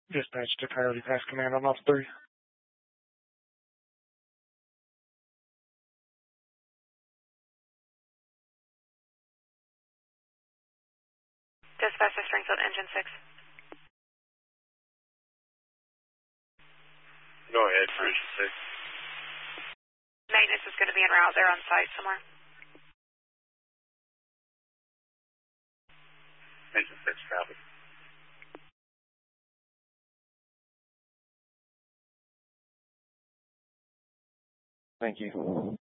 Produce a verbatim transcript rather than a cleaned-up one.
Dispatch to Coyote Pass Command on off three. Dispatch to Springfield Engine six. Go ahead for Engine six. Maintenance is going to be en route. They're on site somewhere. Engine six, copy. Thank you.